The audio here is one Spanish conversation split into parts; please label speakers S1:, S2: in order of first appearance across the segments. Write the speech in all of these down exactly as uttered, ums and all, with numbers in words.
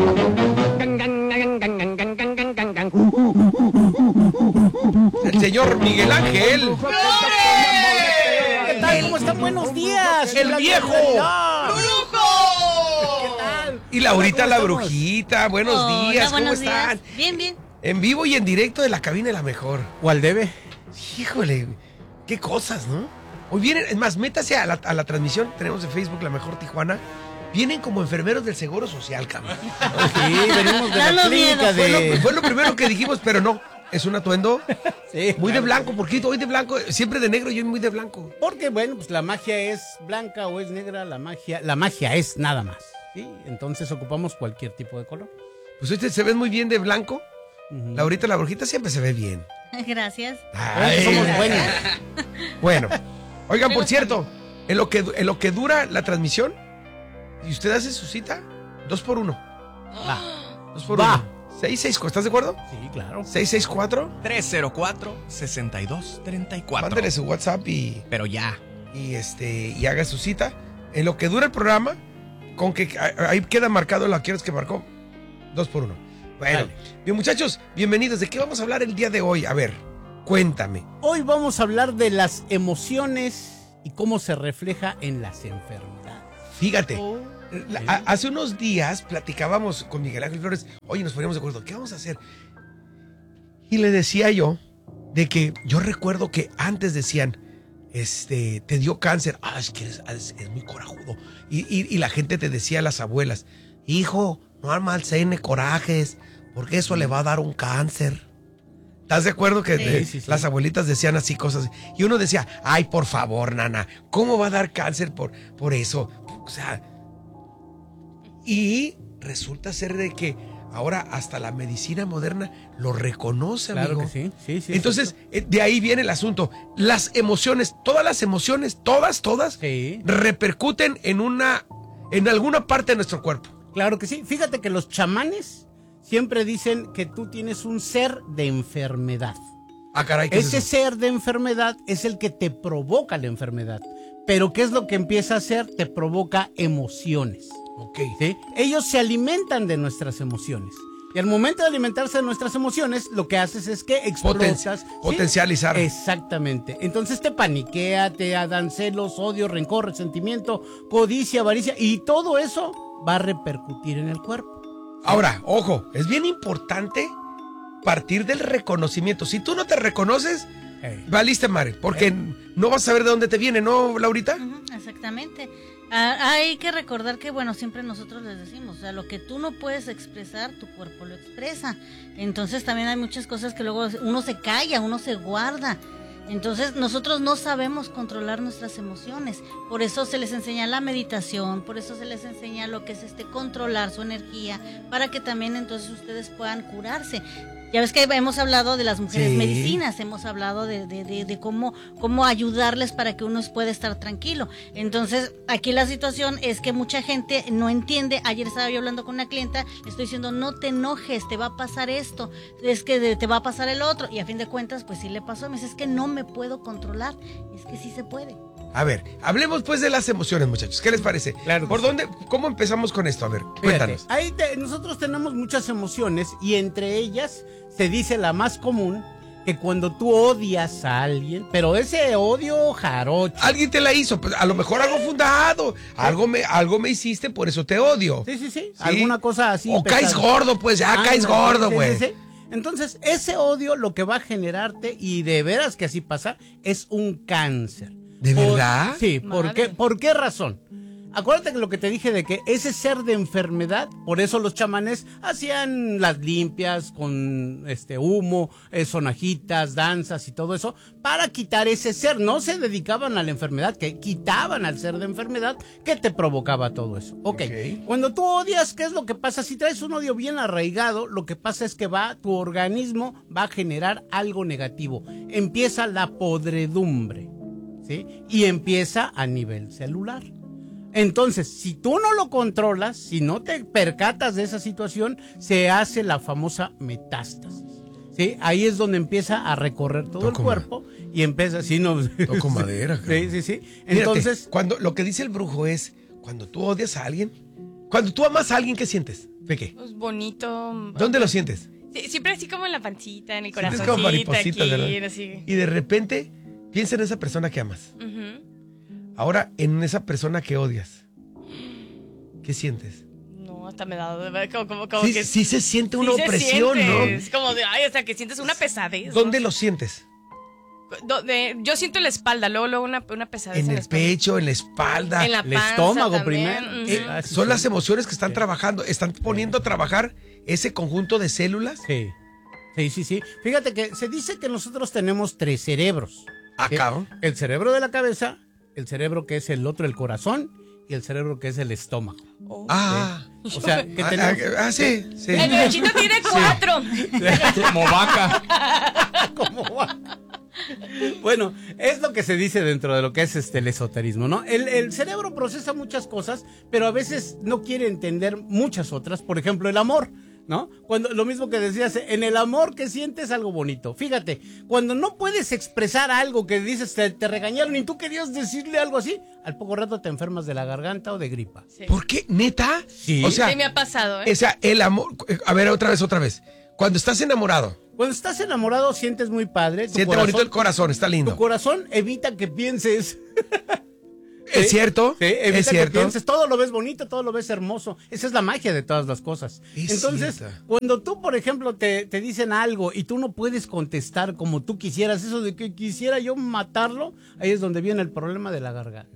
S1: El señor Miguel Ángel.
S2: ¿Qué tal? ¿Cómo están? Buenos días.
S1: El viejo.
S2: ¡Brujo! ¿Qué tal?
S1: Y Laurita la
S2: ¿Cómo
S1: brujita. Buenos
S3: Hola,
S1: días. ¿Cómo
S3: buenos
S1: están?
S3: días. Bien, bien.
S1: En vivo y en directo de la cabina de La Mejor.
S2: ¿O al debe?
S1: Híjole, qué cosas, ¿no? Hoy vienen, es más, métase a la, a la transmisión. Tenemos en Facebook La Mejor Tijuana. Vienen como enfermeros del Seguro Social, cabrón.
S2: Sí, venimos de la
S3: Dalo
S2: clínica
S3: miedo.
S1: Fue lo,
S2: de...
S1: fue lo primero que dijimos, pero no. Es un atuendo
S2: Sí,
S1: muy de
S2: claro.
S1: blanco, porque hoy de blanco, siempre de negro y hoy muy de blanco.
S2: Porque, bueno, pues la magia es blanca o es negra, la magia... La magia es nada más, ¿sí? Entonces ocupamos cualquier tipo de color.
S1: Pues hoy te- se ven muy bien de blanco.
S2: Ujú.
S1: Laurita la brujita siempre se ve bien.
S3: Gracias.
S1: Ay,
S2: Somos buenos.
S1: Bueno, oigan, por cierto, en lo que, en lo que dura la transmisión, y usted hace su cita, dos por uno.
S2: Va.
S1: Dos por
S2: Va.
S1: uno. Seis, seis, ¿estás de acuerdo?
S2: Sí, claro.
S1: Seis, seis, cuatro.
S4: tres cero cuatro, seis dos tres cuatro.
S1: Mándele su WhatsApp y,
S4: Pero ya.
S1: y este y haga su cita. En lo que dura el programa, con que ahí queda marcado la quieres que marcó. Dos por uno. Bueno,
S2: Dale.
S1: bien, muchachos, bienvenidos. ¿De qué vamos a hablar el día de hoy? A ver, cuéntame.
S2: Hoy vamos a hablar de las emociones y cómo se refleja en las enfermedades.
S1: Fíjate.
S2: Oh.
S1: La- a- hace unos días platicábamos con Miguel Ángel Flores, oye, nos poníamos de acuerdo, ¿qué vamos a hacer? Y le decía yo de que yo recuerdo que antes decían, este, te dio cáncer, ah, es que eres, es, es muy corajudo. Y, y- y la gente te decía, las abuelas, hijo, no almacene corajes, porque eso le va a dar un cáncer. ¿Estás de acuerdo que
S3: Sí.
S1: eh,
S2: Sí, sí, sí.
S1: las abuelitas decían así cosas? Y uno decía, ay, por favor, nana, ¿cómo va a dar cáncer por, por eso? O sea, y resulta ser de que ahora hasta la medicina moderna lo reconoce,
S2: Claro
S1: amigo.
S2: que sí. Sí, sí.
S1: Entonces,
S2: sí.
S1: eh, de ahí viene el asunto. Las emociones, todas las emociones, todas, todas,
S2: Sí.
S1: repercuten en una, en alguna parte de nuestro cuerpo.
S2: Claro que sí. Fíjate que los chamanes siempre dicen que tú tienes un ser de enfermedad.
S1: Ah, caray, ¿qué es
S2: Ese
S1: eso?
S2: ser de enfermedad es el que te provoca la enfermedad. Pero ¿qué es lo que empieza a hacer? Te provoca emociones.
S1: Ok.
S2: ¿Sí? Ellos se alimentan de nuestras emociones. Y al momento de alimentarse de nuestras emociones, lo que haces es que explotas.
S1: Poten-
S2: ¿sí?
S1: potencializar.
S2: Exactamente. Entonces te paniquea, te dan celos, odio, rencor, resentimiento, codicia, avaricia. Y todo eso va a repercutir en el cuerpo.
S1: Ahora, ojo, es bien importante partir del reconocimiento. Si tú no te reconoces,
S2: Hey.
S1: valiste madre, porque no vas a saber de dónde te viene, ¿no, Laurita?
S3: Ujú, exactamente. Ah, hay que recordar que, bueno, siempre nosotros les decimos, o sea, lo que tú no puedes expresar, tu cuerpo lo expresa. Entonces también hay muchas cosas que luego uno se calla, uno se guarda. Entonces nosotros no sabemos controlar nuestras emociones. Por eso se les enseña la meditación, por eso se les enseña lo que es este controlar su energía, para que también entonces ustedes puedan curarse. Ya ves que hemos hablado de las mujeres
S1: Sí.
S3: medicinas, hemos hablado de, de, de, de cómo, cómo ayudarles para que uno pueda estar tranquilo. Entonces, aquí la situación es que mucha gente no entiende. Ayer estaba yo hablando con una clienta, le estoy diciendo, no te enojes, te va a pasar esto, es que de- te va a pasar el otro. Y a fin de cuentas, pues sí le pasó. Me dice, es que no me puedo controlar. Es que sí se puede.
S1: A ver, hablemos pues de las emociones, muchachos. ¿Qué les parece?
S2: Claro que
S1: ¿Por
S2: sí.
S1: dónde, cómo empezamos con esto? A ver,
S2: Fíjate,
S1: cuéntanos.
S2: ahí te- nosotros tenemos muchas emociones y entre ellas se dice la más común que cuando tú odias a alguien, pero ese odio jarocho.
S1: Alguien te la hizo, pues, a lo mejor algo fundado, algo me, algo me hiciste, por eso te odio.
S2: Sí, sí, sí, alguna cosa así.
S1: O caes
S2: pesada.
S1: gordo, pues ya
S2: Ah,
S1: caes
S2: no,
S1: gordo,
S2: sí,
S1: güey.
S2: sí, sí. Entonces, ese odio lo que va a generarte, y de veras que así pasa, es un cáncer.
S1: ¿De
S2: Por-
S1: verdad?
S2: Sí, ¿por
S3: Madre.
S2: qué, ¿por qué razón? Acuérdate que lo que te dije de que ese ser de enfermedad, por eso los chamanes hacían las limpias con este humo, eh, sonajitas, danzas y todo eso, para quitar ese ser. No se dedicaban a la enfermedad, que quitaban al ser de enfermedad que te provocaba todo eso. Ok,
S1: Ok.
S2: cuando tú odias, ¿qué es lo que pasa? Si traes un odio bien arraigado, lo que pasa es que va, tu organismo va a generar algo negativo. Empieza la podredumbre, ¿sí? Y empieza a nivel celular. Entonces, si tú no lo controlas, si no te percatas de esa situación, se hace la famosa metástasis. ¿Sí? Ahí es donde empieza a recorrer todo
S1: Toco
S2: el cuerpo y empieza así, ¿no?
S1: Toco madera, cabrón.
S2: Sí, sí, sí.
S1: Mírate,
S2: Entonces,
S1: cuando lo que dice el brujo es, cuando tú odias a alguien, Cuando tú amas a alguien, ¿qué sientes? ¿De qué?
S5: Pues bonito.
S1: ¿Dónde lo sientes?
S5: Sí, siempre así como en la pancita, en el
S1: Sientes
S5: corazoncito,
S1: como mariposita,
S5: aquí,
S1: ¿verdad?
S5: así.
S1: Y de repente piensa en esa persona que amas.
S5: Ujú.
S1: Ahora, en esa persona que odias. ¿Qué sientes?
S5: No, hasta me da de ver como, como, como
S1: Sí,
S5: que
S1: sí se siente una
S5: sí se
S1: opresión,
S5: siente.
S1: ¿no?
S5: Es como de, ay, o sea, que sientes una pesadez.
S1: ¿Dónde
S5: ¿no?
S1: lo sientes?
S5: Donde, yo siento en la espalda, luego, luego una, una pesadez
S1: En
S5: en,
S1: el
S5: la espalda.
S1: pecho, en la espalda.
S5: En la
S2: El
S5: panza
S2: estómago
S5: también.
S2: primero.
S5: Ujú.
S1: Eh,
S2: Ah, sí,
S1: son
S2: sí.
S1: las emociones que están trabajando, están poniendo a trabajar ese conjunto de células.
S2: Sí. Sí, sí, sí. Fíjate que se dice que nosotros tenemos tres cerebros. ¿sí?
S1: Acá.
S2: El cerebro de la cabeza, el cerebro que es el otro, el corazón, y el cerebro que es el estómago.
S5: Oh.
S1: Ah,
S2: O sea, que
S1: ah,
S2: tenemos...
S1: ah, ah, sí, sí.
S5: El bebechito tiene cuatro.
S4: Como vaca.
S2: ¿Cómo va? Bueno, es lo que se dice dentro de lo que es este el esoterismo, ¿no? El, el cerebro procesa muchas cosas, pero a veces no quiere entender muchas otras. Por ejemplo, el amor, ¿no? Cuando lo mismo que decías, en el amor que sientes algo bonito. Fíjate, cuando no puedes expresar algo que dices, te, te regañaron y tú querías decirle algo así, al poco rato te enfermas de la garganta o de gripa.
S5: Sí.
S1: ¿Por qué? ¿Neta?
S2: Sí.
S1: O sea,
S5: Sí me ha pasado, ¿eh?
S1: o sea, el amor. A ver, otra vez, otra vez. Cuando estás enamorado,
S2: Cuando estás enamorado sientes muy padre. Tu
S1: siente
S2: corazón,
S1: bonito el corazón, está
S2: Tu
S1: lindo.
S2: corazón evita que pienses.
S1: ¿Es
S2: Sí,
S1: cierto?
S2: Sí, evita
S1: es
S2: que
S1: cierto.
S2: pienses, todo lo ves bonito, todo lo ves hermoso. Esa es la magia de todas las cosas.
S1: Es
S2: Entonces,
S1: cierto.
S2: cuando tú, por ejemplo, te, te dicen algo y tú no puedes contestar como tú quisieras, eso de que quisiera yo matarlo, ahí es donde viene el problema de la garganta.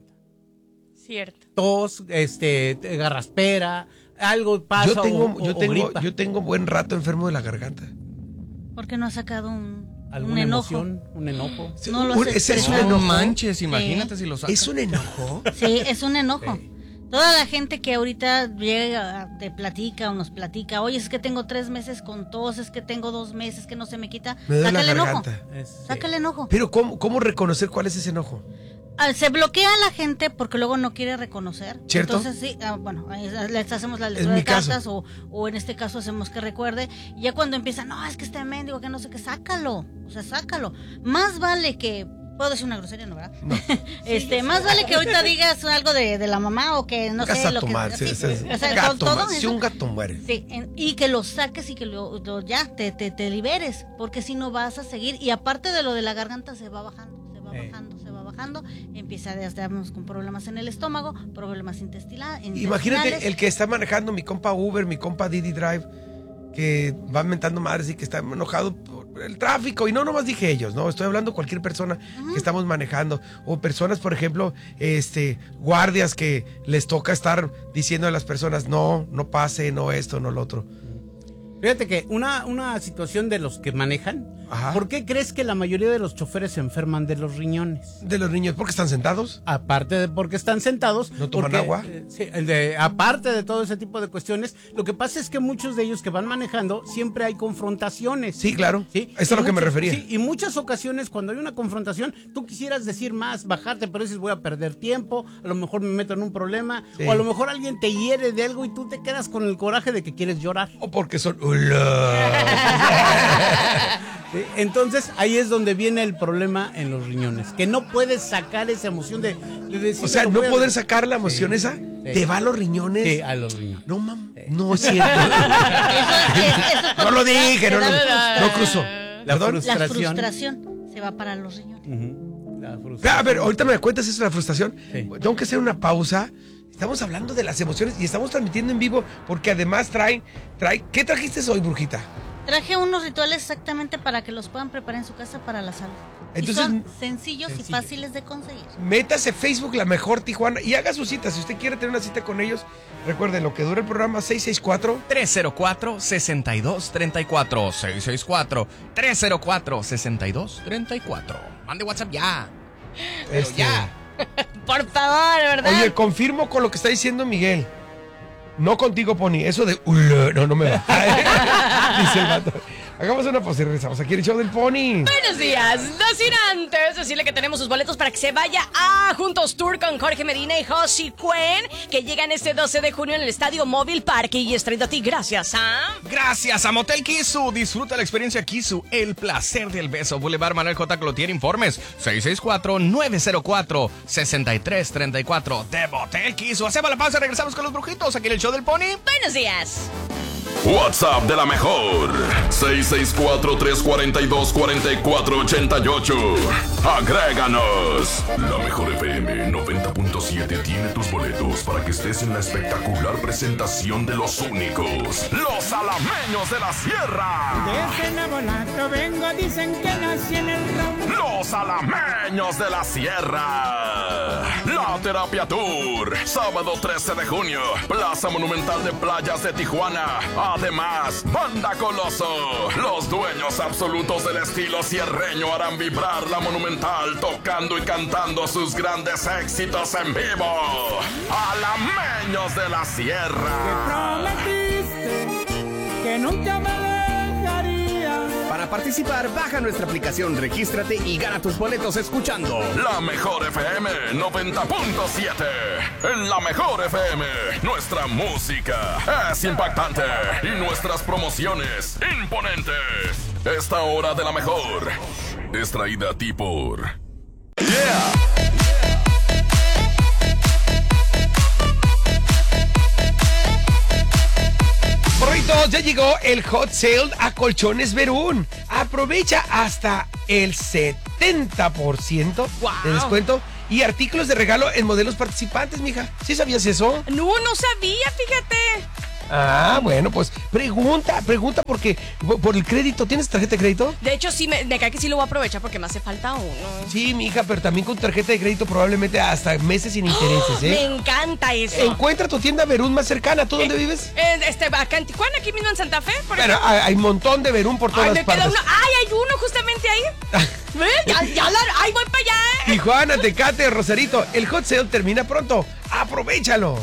S5: Cierto.
S2: Tos, este, te- garraspera, algo pasa
S1: Yo tengo,
S2: o, o-
S1: yo
S2: o
S1: tengo,
S2: gripa.
S1: yo tengo buen rato enfermo de la garganta.
S3: ¿Por qué no has sacado un, un
S2: ¿Alguna
S3: enojo?
S2: emoción, un enojo?
S3: No lo
S1: Un-
S3: has
S1: ese es un
S3: expresado.
S4: No
S1: enojo.
S4: manches, imagínate si lo sacas.
S1: ¿Es un enojo?
S3: Sí, es un enojo.
S2: Sí.
S3: Toda la gente que ahorita llega, te platica o nos platica, oye, es que tengo tres meses con tos, es que tengo dos meses que no se me quita,
S1: Me duele
S3: saca
S1: la
S3: el enojo,
S1: garganta.
S2: Es- sí.
S3: saca el enojo.
S1: Pero ¿cómo, cómo reconocer cuál es ese enojo?
S3: Ah, se bloquea a la gente porque luego no quiere reconocer.
S1: ¿Cierto?
S3: Entonces sí, ah, bueno, ahí les hacemos la
S1: Es
S3: lectura
S1: mi
S3: de
S1: caso.
S3: cartas o, o en este caso hacemos que recuerde. Y ya cuando empieza, no, es que este mendigo, que no sé qué, sácalo, o sea, sácalo. Más vale que, puedo decir una grosería, ¿no, verdad?
S1: No.
S3: este, más vale que ahorita digas algo de, de la mamá o que no
S1: Gas
S3: sé
S1: a
S3: lo que...
S1: tomar, sí,
S3: sí,
S1: sí, sí.
S3: o sea,
S1: Gato
S3: con todo
S1: ma- si
S3: eso.
S1: un gato muere.
S3: Sí, en- y que lo saques y que lo, lo- ya te, te, te liberes, porque si no vas a seguir. Y aparte de lo de la garganta, se va bajando, se va
S2: Sí.
S3: bajando, se va bajando. Empieza a estarnos con problemas en el estómago, problemas intestina- intestinales.
S1: Imagínate el que está manejando mi compa Uber, mi compa Didi Drive, que va mentando madres y que está enojado por el tráfico. Y no nomás dije ellos, no, estoy hablando de cualquier persona que estamos manejando. O personas, por ejemplo, este, guardias que les toca estar diciendo a las personas, no, no pase, no esto, no lo otro.
S2: Fíjate que una, una situación de los que manejan,
S1: Ajá.
S2: ¿por qué crees que la mayoría de los choferes se enferman de los riñones?
S1: De los niños, porque están sentados.
S2: Aparte de porque están sentados.
S1: ¿No toman
S2: porque,
S1: agua?
S2: eh, sí, el de- aparte de todo ese tipo de cuestiones, lo que pasa es que muchos de ellos que van manejando siempre hay confrontaciones.
S1: Sí, claro.
S2: ¿Sí?
S1: Eso es a
S2: Y
S1: lo que me
S2: muchas-
S1: refería.
S2: Sí, y muchas ocasiones cuando hay una confrontación, tú quisieras decir más, bajarte, pero dices voy a perder tiempo, a lo mejor me meto en un problema,
S1: Sí.
S2: o a lo mejor alguien te hiere de algo y tú te quedas con el coraje de que quieres llorar.
S1: O porque son... ¡Hola!
S2: ¿Sí? Entonces ahí es donde viene el problema en los riñones, que no puedes sacar esa emoción de, de decir,
S1: O sea,
S2: "Lo
S1: no
S2: voy a-".
S1: poder sacar la emoción
S2: Sí,
S1: esa,
S2: sí.
S1: te va a los riñones.
S2: Sí, a los riñones.
S1: No, mam, no es cierto.
S3: Eso es- eso es
S1: No lo dije, no,
S3: te
S1: no,
S3: da-
S1: no cruzó.
S2: La
S1: ¿Perdón?
S3: La
S2: frustración.
S3: frustración se va para los riñones.
S2: Ujú, la
S1: Ah,
S2: frustración.
S1: A ver, ahorita me cuentas eso de la frustración.
S2: Sí.
S1: Tengo que hacer una pausa. Estamos hablando de las emociones y estamos transmitiendo en vivo porque además traen, trae, ¿qué trajiste hoy, brujita?
S3: Traje unos rituales exactamente para que los puedan preparar en su casa para la salud.
S1: Entonces-
S3: y son sencillos
S2: Sencillo.
S3: y fáciles de conseguir.
S1: Métase a Facebook La Mejor Tijuana y haga su cita. Si usted quiere tener una cita con ellos, recuerden lo que dura el programa seis seis cuatro.
S4: tres cero cuatro, seis dos tres cuatro. seis seis cuatro, tres cero cuatro, seis dos tres cuatro. Mande WhatsApp ya. Pero
S1: Este,
S4: ya.
S5: Por favor, ¿verdad?
S1: Oye, confirmo con lo que está diciendo Miguel. No contigo, Pony. Eso de... "Ula", no, no me va. Dice el vato. Hagamos una pausa y regresamos aquí en el show del Pony.
S5: Buenos días, no sin antes decirle que tenemos sus boletos para que se vaya a Juntos Tour con Jorge Medina y Josie Cuen, que llegan este doce de junio en el Estadio Móvil Parque y es traído a ti gracias a...
S4: Gracias a Motel Kisu. Disfruta la experiencia Kisu, el placer del beso. Boulevard Manuel J. Cloutier, informes seis seis cuatro, nueve cero cuatro, seis tres tres cuatro de Motel Kisu. Hacemos la pausa y regresamos con los brujitos aquí en el show del Pony.
S5: Buenos días.
S6: WhatsApp de la mejor seis seis cuatro, tres cuatro dos, cuatro cuatro ocho ocho. Agréganos. La mejor F M noventa punto siete tiene tus boletos para que estés en la espectacular presentación de los únicos, los alameños de la sierra.
S7: Desde Nabolato vengo, dicen que nací en el ron.
S6: Los alameños de la sierra. La Terapia Tour, sábado trece de junio, Plaza Monumental de Playas de Tijuana. Además, Banda Coloso, los dueños absolutos del estilo sierreño harán vibrar la Monumental tocando y cantando sus grandes éxitos en vivo. Alameños de la Sierra.
S7: Prometiste que nunca me dejaría.
S8: Para participar, baja nuestra aplicación, regístrate y gana tus boletos escuchando
S6: La Mejor F M noventa punto siete. En La Mejor F M, nuestra música es impactante y nuestras promociones imponentes. Esta hora de La Mejor es traída a ti por... ¡Yeah!
S1: Borritos, ya llegó el Hot Sale a Colchones Verún. Aprovecha hasta el setenta por ciento
S5: Wow.
S1: de descuento y artículos de regalo en modelos participantes, mija. ¿Sí sabías eso?
S5: No, no sabía, fíjate.
S1: Ah, bueno, pues pregunta, pregunta porque por el crédito, ¿tienes tarjeta de crédito?
S5: De hecho, sí, me, me cae que sí lo voy a aprovechar porque me hace falta uno.
S1: Sí, mija, pero también con tarjeta de crédito probablemente hasta meses sin intereses, ¿eh?
S5: Me encanta eso.
S1: Encuentra tu tienda Verún más cercana. ¿Tú dónde
S5: Eh,
S1: vives?
S5: eh, este, acá en Tijuana, aquí mismo en Santa Fe, por
S1: Pero
S5: ejemplo.
S1: hay, hay un montón de Verún por todas
S5: Ay, me
S1: partes.
S5: queda uno. Ay, hay uno justamente ahí. ¿Ven? Ya, ya la, ay, voy para allá, ¿eh?
S1: Tijuana, Tecate, Rosarito. El Hot Sale termina pronto. ¡Aprovechalo!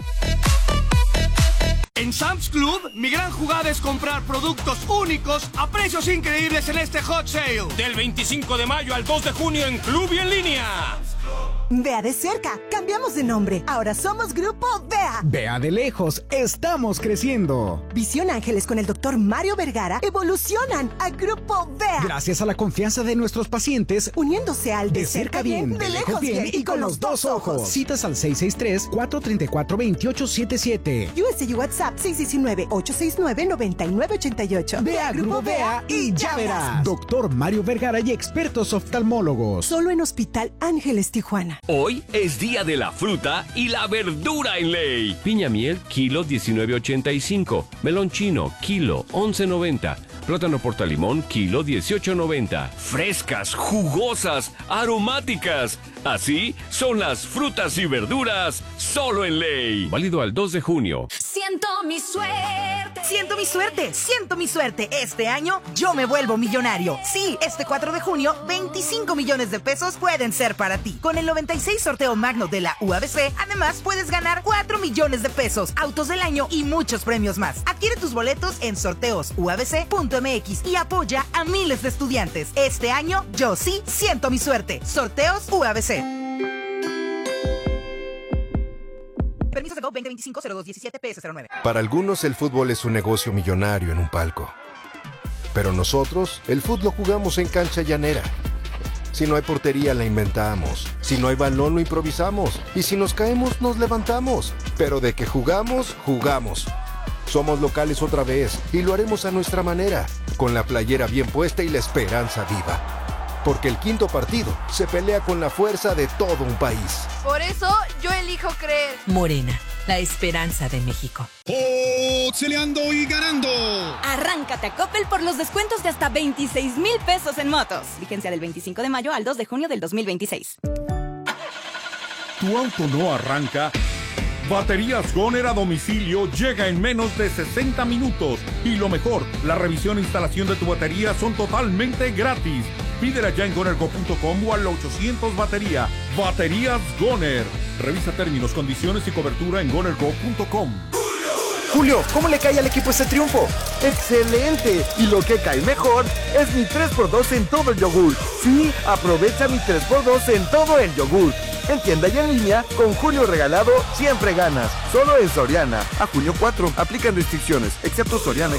S9: En Sam's Club, mi gran jugada es comprar productos únicos a precios increíbles en este Hot Sale. Del veinticinco de mayo al dos de junio en Club y en línea.
S10: Vea de cerca, cambiamos de nombre. Ahora somos Grupo Vea.
S11: Vea de lejos, estamos creciendo.
S10: Visión Ángeles con el doctor Mario Vergara evolucionan a Grupo Vea.
S11: Gracias a la confianza de nuestros pacientes,
S10: uniéndose al de,
S11: de cerca bien, de lejos bien y con los dos ojos. Citas al seis seis tres, cuatro tres cuatro, dos ocho siete siete.
S10: U S y WhatsApp seis uno nueve, ocho seis nueve, nueve nueve ocho ocho.
S11: Vea Grupo Vea y ya verás. Doctor Mario Vergara y expertos oftalmólogos.
S10: Solo en Hospital Ángeles Tijuana.
S12: Hoy es día de la fruta y la verdura en ley. Piña miel, kilo diecinueve ochenta y cinco. Melón chino, kilo once noventa. Plátano portalimón, kilo dieciocho noventa. Frescas, jugosas, aromáticas. Así son las frutas y verduras solo en ley. Válido al dos de junio.
S13: Siento mi suerte.
S10: Siento mi suerte, siento mi suerte. Este año yo me vuelvo millonario. Sí, este cuatro de junio, veinticinco millones de pesos pueden ser para ti. Con el noventa y seis sorteo magno de la U A B C, además puedes ganar cuatro millones de pesos, autos del año y muchos premios más. Adquiere tus boletos en sorteos u a b c punto m x y apoya a miles de estudiantes. Este año yo sí siento mi suerte. Sorteos U A B C. Permiso de Go veinte veinticinco cero dos diecisiete P S cero nueve.
S14: Para algunos el fútbol es un negocio millonario en un palco. Pero nosotros, el fútbol lo jugamos en cancha llanera. Si no hay portería, la inventamos. Si no hay balón, lo improvisamos. Y si nos caemos, nos levantamos. Pero de que jugamos, jugamos. Somos locales otra vez y lo haremos a nuestra manera, con la playera bien puesta y la esperanza viva. Porque el quinto partido se pelea con la fuerza de todo un país.
S15: Por eso yo elijo creer.
S16: Morena, la esperanza de México.
S17: ¡Oxeleando y ganando!
S18: Arráncate a Coppel por los descuentos de hasta veintiséis mil pesos en motos. Vigencia del veinticinco de mayo al dos de junio del dos mil veintiséis.
S19: ¿Tu auto no arranca? Baterías Goner a domicilio llega en menos de sesenta minutos. Y lo mejor, la revisión e instalación de tu batería son totalmente gratis. Pídela ya en goner go punto com o al ochocientos batería. Baterías Goner. Revisa términos, condiciones y cobertura en goner go punto com.
S20: Julio, ¿cómo le cae al equipo este triunfo?
S21: ¡Excelente! Y lo que cae mejor es mi tres por dos en todo el yogur. Sí, aprovecha mi tres por dos en todo el yogur. En tienda y en línea, con Julio regalado, siempre ganas. Solo en Soriana. A junio cuatro, aplican restricciones, excepto Soriana.